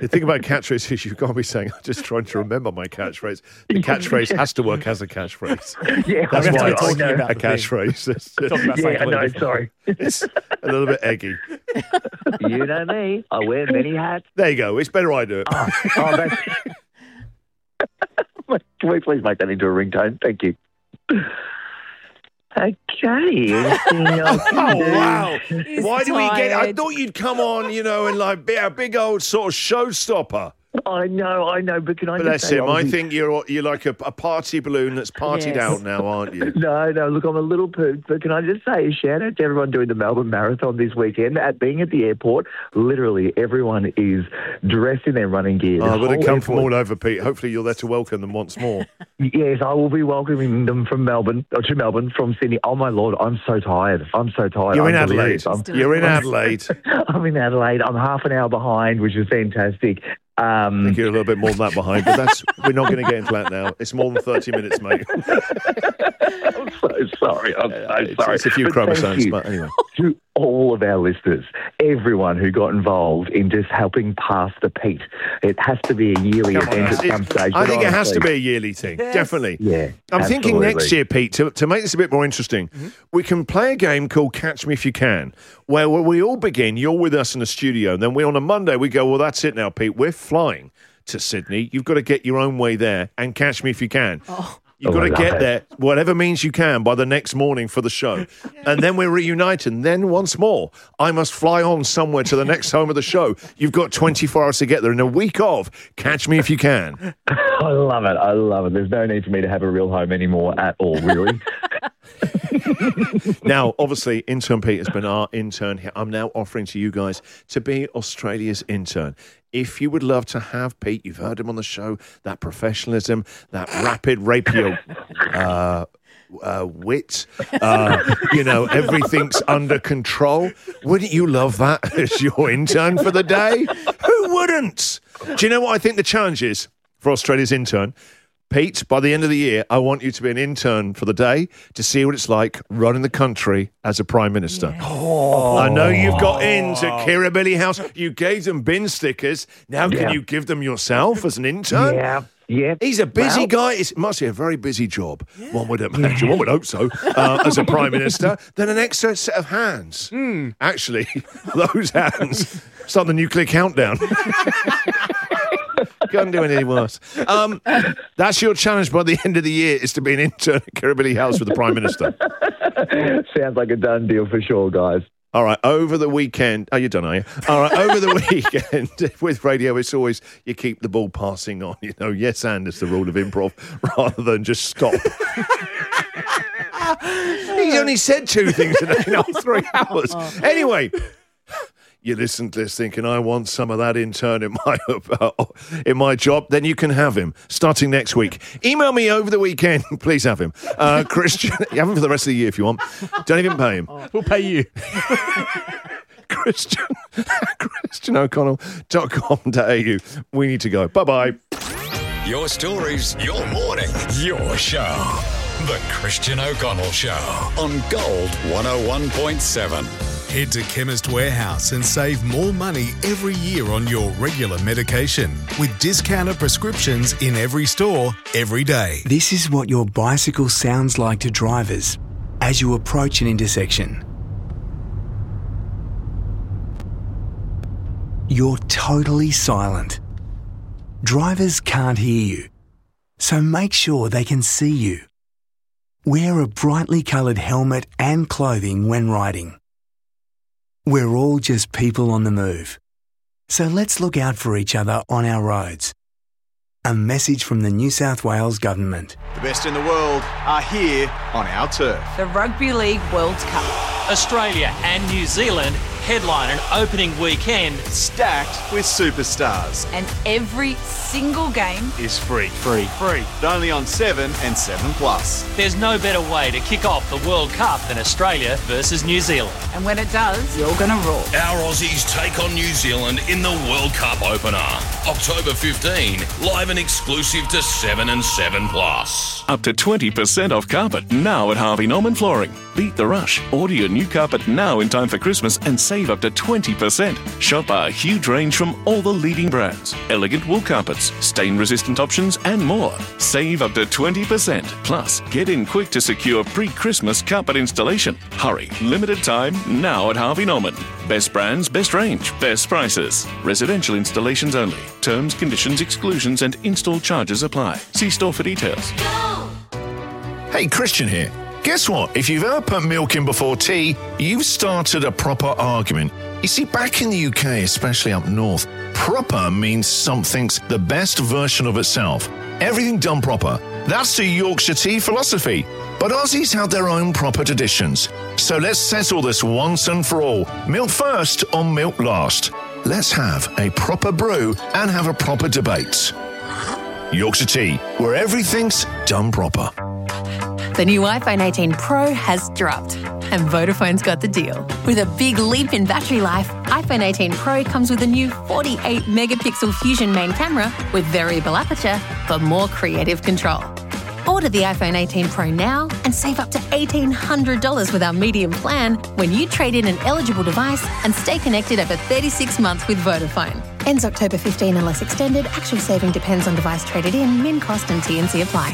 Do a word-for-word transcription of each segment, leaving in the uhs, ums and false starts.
The thing about catchphrases is you can't be saying, I'm just trying to remember my catchphrase. The catchphraase has to work as a catchphrase. Yeah, That's I know, why it's I know. a catchphrase. It's, Talking about Yeah, I know, something sorry. it's a little bit eggy. You know me. I wear many hats. There you go. It's better I do it. Oh, oh that's... Can we please make that into a ringtone? Thank you. Okay. Oh, wow. He's Why do we get... I tired. thought you'd come on, you know, and like be a big old sort of showstopper. I know, I know, but can I Bless just say... him. I obviously- think you're you're like a, a party balloon that's partied Yes. out now, aren't you? No, no, look, I'm a little pooped, but can I just say a shout out to everyone doing the Melbourne Marathon this weekend? At being at the airport, literally everyone is dressed in their running gear. Oh, The but they whole come from airport- all over, Pete. Hopefully you're there to welcome them once more. Yes, I will be welcoming them from Melbourne, or to Melbourne from Sydney. Oh, my Lord, I'm so tired. I'm so tired. You're in I'm Adelaide. delirious. I'm, You're in Adelaide. I'm in Adelaide. I'm half an hour behind, which is fantastic. I Um, think you're a little bit more than that behind, but that's we're not going to get into that now. It's more than thirty minutes, mate. I'm so sorry. I'm so It's, sorry. it's a few But thank chromosomes, you but anyway. to all of our listeners, everyone who got involved in just helping pass the Pete. It has to be a yearly Come on, event it's- at some stage. I but think it has to honestly- be a yearly thing, definitely. Yeah, I'm thinking next absolutely. year, Pete, to, to make this a bit more interesting, we can play a game called Catch Me If You Can, where, where we all begin, you're with us in the studio, and then we on a Monday, we go, well, that's it now, Pete, we're flying to Sydney. You've got to get your own way there and catch me if you can. You've Oh, got I to love get it. there, whatever means you can, by the next morning for the show. And then we're reunited. And then once more, I must fly on somewhere to the next home of the show. You've got twenty-four hours to get there in a week of Catch Me If You Can. I love it. I love it. There's no need for me to have a real home anymore at all, really. Now, obviously, intern Pete has been our intern here. I'm now offering to you guys to be Australia's intern. If you would love to have Pete, you've heard him on the show, that professionalism, that rapid rapier uh, uh, wit, uh, you know, everything's under control. Wouldn't you love that as your intern for the day? Who wouldn't? Do you know what I think the challenge is for Australia's intern? Pete, by the end of the year, I want you to be an intern for the day to see what it's like running the country as a Prime Minister. Oh. I know you've got into Kirribilli House. You gave them bin stickers. Now can Yeah. you give them yourself as an intern? yeah, yeah. He's a busy Well, guy. It must be a very busy job. One would imagine, one would hope so, uh, as a Prime Minister. Then an extra set of hands. Actually, those hands start the nuclear countdown. Can't do any worse. Um, that's your challenge by the end of the year, is to be an intern at Kirribilli House with the Prime Minister. Sounds like a done deal for sure, guys. All right, over the weekend... Oh, you're done, are you? All right, over the weekend, with radio, it's always you keep the ball passing on. You know, yes, and it's the rule of improv, rather than just stop. He's only said two things in now three hours. Anyway... You listen to this thinking, I want some of that intern in my uh, in my job, then you can have him starting next week. Email me over the weekend. Please have him. Uh, Christian, you have him for the rest of the year if you want. Don't even pay him. We'll pay you. Christian, Christian O'Connell dot com dot a u. We need to go. Bye-bye. Your stories, your morning, your show. The Christian O'Connell Show on Gold one oh one point seven. Head to Chemist Warehouse and save more money every year on your regular medication with discounted prescriptions in every store, every day. This is what your bicycle sounds like to drivers as you approach an intersection. You're totally silent. Drivers can't hear you, so make sure they can see you. Wear a brightly coloured helmet and clothing when riding. We're all just people on the move, so let's look out for each other on our roads. A message from the New South Wales Government. The best in the world are here on our turf. The Rugby League World Cup. Australia and New Zealand headline an opening weekend Stacked with superstars. And every single game Is free. free. Free. But only on seven and seven plus. There's no better way to kick off the World Cup than Australia versus New Zealand. and when it does, you're going to roar. Our Aussies take on New Zealand in the World Cup opener. October fifteenth, live and exclusive to seven and seven plus. Up to twenty percent off carpet now at Harvey Norman Flooring. Beat the rush. Order your new carpet now in time for Christmas and save up to twenty percent. Shop our huge range from all the leading brands. Elegant wool carpets, stain-resistant options and more. Save up to twenty percent. Plus, get in quick to secure pre-Christmas carpet installation. Hurry. Limited time now at Harvey Norman. Best brands, best range, best prices. Residential installations only. Terms, conditions, exclusions and install charges apply. See store for details. Hey, Christian here. Guess what? If you've ever put milk in before tea, you've started a proper argument. You see, back in the U K, especially up north, proper means something's the best version of itself. Everything done proper. That's the Yorkshire tea philosophy. But Aussies have their own proper traditions. So let's settle this once and for all. Milk first or milk last? Let's have a proper brew and have a proper debate. Yorkshire Tea, where everything's done proper. The new iPhone eighteen Pro has dropped, and Vodafone's got the deal. With a big leap in battery life, iPhone eighteen Pro comes with a new forty-eight megapixel Fusion main camera with variable aperture for more creative control. Order the iPhone eighteen Pro now and save up to eighteen hundred dollars with our medium plan when you trade in an eligible device and stay connected over thirty-six months with Vodafone. Ends October fifteenth unless extended. Actual saving depends on device traded in. Min cost and T and C apply.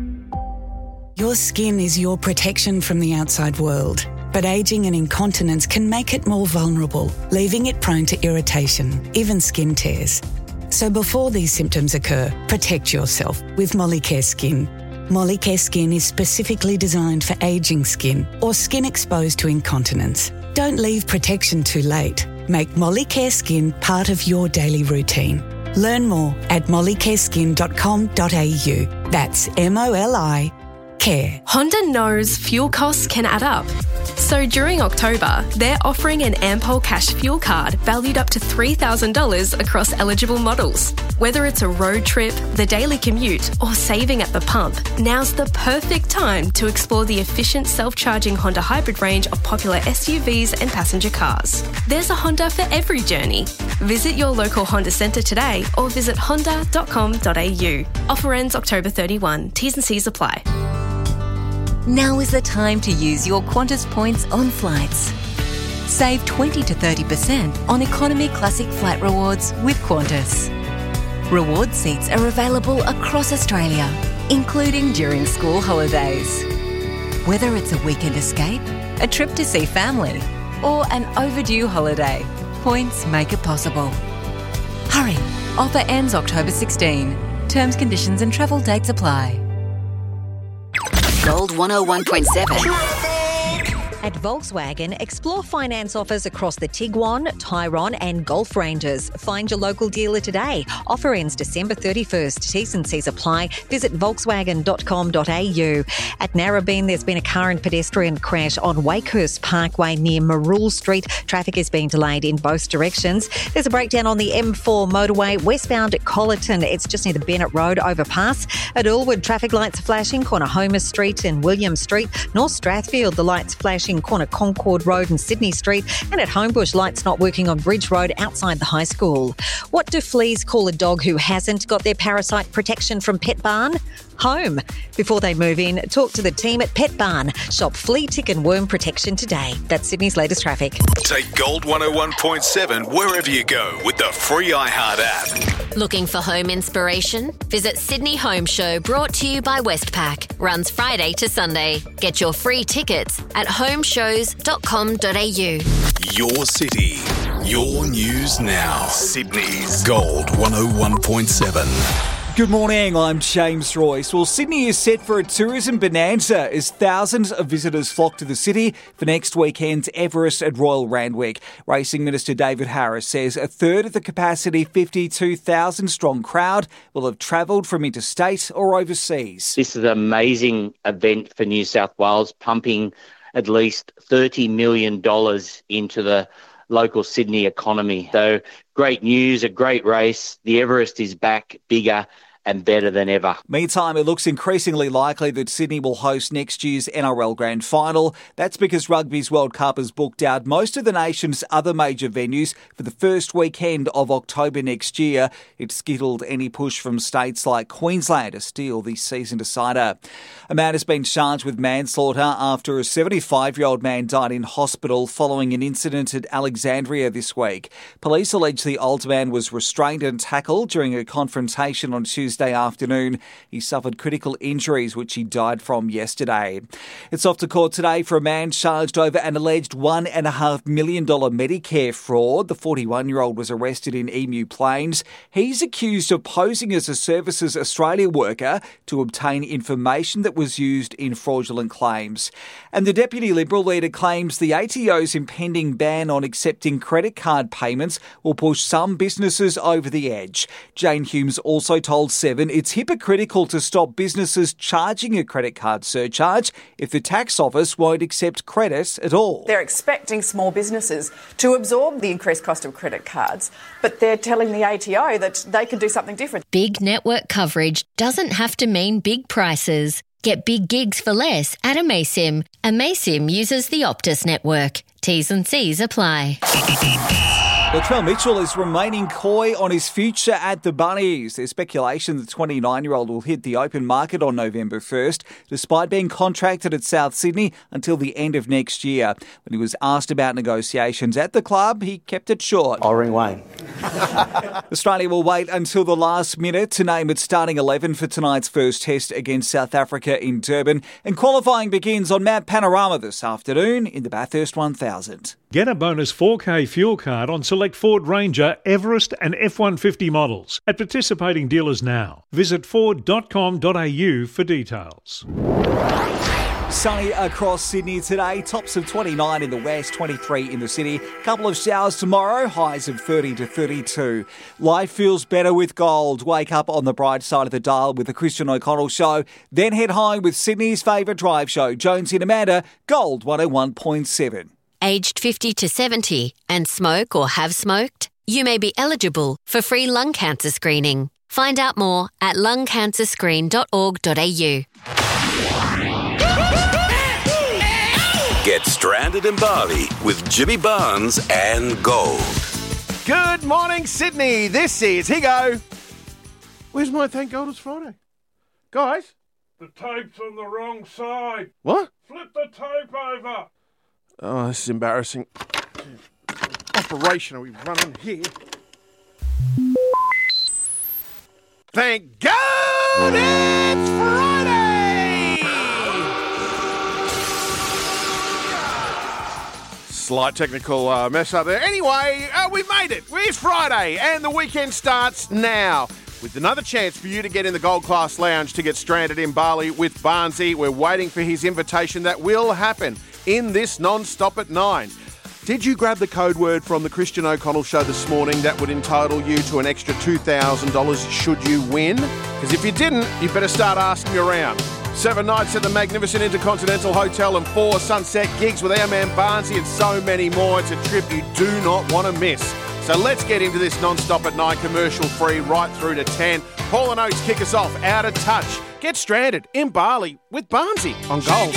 Your skin is your protection from the outside world, but ageing and incontinence can make it more vulnerable, leaving it prone to irritation, even skin tears. So before these symptoms occur, protect yourself with Molicare Skin. Molicare Skin is specifically designed for ageing skin or skin exposed to incontinence. Don't leave protection too late. Make Molicare Skin part of your daily routine. Learn more at molicare skin dot com dot a u. That's M O L I Care. Honda knows fuel costs can add up. So during October, they're offering an Ampol Cash fuel card valued up to three thousand dollars across eligible models. Whether it's a road trip, the daily commute, or saving at the pump, now's the perfect time to explore the efficient self-charging Honda hybrid range of popular S U Vs and passenger cars. There's a Honda for every journey. Visit your local Honda centre today or visit honda dot com dot a u. Offer ends October thirty-first. T's and C's apply. Now is the time to use your Qantas points on flights. Save twenty to thirty percent on economy classic flight rewards with Qantas. Reward seats are available across Australia, including during school holidays. Whether it's a weekend escape, a trip to see family, or an overdue holiday, points make it possible. Hurry! Offer ends October sixteenth. Terms, conditions and travel dates apply. Gold one oh one point seven. At Volkswagen, explore finance offers across the Tiguan, Tyrone and Golf ranges. Find your local dealer today. Offer ends December thirty-first. T's and C's apply. Visit volkswagen dot com dot a u. At Narrabeen, there's been a car and pedestrian crash on Wakehurst Parkway near Marul Street. Traffic is being delayed in both directions. There's a breakdown on the M four motorway westbound at Collerton. It's just near the Bennett Road overpass. At Alwood, traffic lights are flashing, corner Homer Street and William Street. North Strathfield, the lights flashing, corner Concord Road and Sydney Street. And at Homebush, lights not working on Bridge Road outside the high school. What do fleas call a dog who hasn't got their parasite protection from Pet Barn? Home. Before they move in, talk to the team at Pet Barn. Shop flea, tick and worm protection today. That's Sydney's latest traffic. Take Gold one oh one point seven wherever you go with the free iHeart app. Looking for home inspiration? Visit Sydney Home Show, brought to you by Westpac. Runs Friday to Sunday. Get your free tickets at home shows dot com dot a u. Your city, your news now. Sydney's Gold one oh one point seven. Good morning, I'm James Royce. Well, Sydney is set for a tourism bonanza as thousands of visitors flock to the city for next weekend's Everest at Royal Randwick. Racing Minister David Harris says a third of the capacity fifty-two thousand strong crowd will have travelled from interstate or overseas. This is an amazing event for New South Wales, pumping at least thirty million dollars into the local Sydney economy. So great news, a great race. The Everest is back, bigger and better than ever. Meantime, it looks increasingly likely that Sydney will host next year's N R L Grand Final. That's because Rugby's World Cup has booked out most of the nation's other major venues for the first weekend of October next year. It skittled any push from states like Queensland to steal the season decider. A man has been charged with manslaughter after a seventy-five-year-old man died in hospital following an incident at Alexandria this week. Police allege the older man was restrained and tackled during a confrontation on Tuesday afternoon. He suffered critical injuries, which he died from yesterday. It's off to court today for a man charged over an alleged one point five million dollars Medicare fraud. The forty-one-year-old was arrested in Emu Plains. He's accused of posing as a Services Australia worker to obtain information that was used in fraudulent claims. And the Deputy Liberal leader claims the A T O's impending ban on accepting credit card payments will push some businesses over the edge. Jane Humes also told Seven it's hypocritical to stop businesses charging a credit card surcharge if the tax office won't accept credit at all. They're expecting small businesses to absorb the increased cost of credit cards, but they're telling the A T O that they can do something different. Big network coverage doesn't have to mean big prices. Get big gigs for less at Amaysim. Amaysim uses the Optus network. T's and C's apply. Latrell Mitchell is remaining coy on his future at the Bunnies. There's speculation the twenty-nine-year-old will hit the open market on November first, despite being contracted at South Sydney until the end of next year. When he was asked about negotiations at the club, he kept it short. I'll ring Wayne. Australia will wait until the last minute to name its starting eleven for tonight's first test against South Africa in Durban. And qualifying begins on Mount Panorama this afternoon in the Bathurst one thousand. Get a bonus four K fuel card on select Ford Ranger, Everest and F one fifty models at participating dealers now. Visit ford dot com dot a u for details. Sunny across Sydney today, tops of twenty-nine in the west, twenty-three in the city. Couple of showers tomorrow, highs of thirty to thirty-two. Life feels better with gold. Wake up on the bright side of the dial with the Christian O'Connell Show. Then head home with Sydney's favourite drive show, Jonesy and Amanda, Gold one oh one point seven. Aged fifty to seventy and smoke or have smoked? You may be eligible for free lung cancer screening. Find out more at lung cancer screen dot org dot a u. Get stranded in Bali with Jimmy Barnes and Gold. Good morning, Sydney. This is Higo. Where's my Thank God It's Friday? Guys? The tape's on the wrong side. What? Flip the tape over. Oh, this is embarrassing. Operation are we running here? Thank God it's Friday! Slight technical uh, mess up there. Anyway, uh, we made it. It's Friday and the weekend starts now. With another chance for you to get in the Gold Class Lounge to get stranded in Bali with Barnesy. We're waiting for his invitation. That will happen in this non-stop at nine. Did you grab the code word from the Christian O'Connell Show this morning that would entitle you to an extra two thousand dollars should you win? Because if you didn't, you better start asking around. Seven nights at the magnificent Intercontinental Hotel and four sunset gigs with our man Barnesy and so many more. It's a trip you do not want to miss. So let's get into this non-stop at nine, commercial free right through to ten. Paul and Oates kick us off, Out of Touch. Get stranded in Bali with Barnesy on Gold.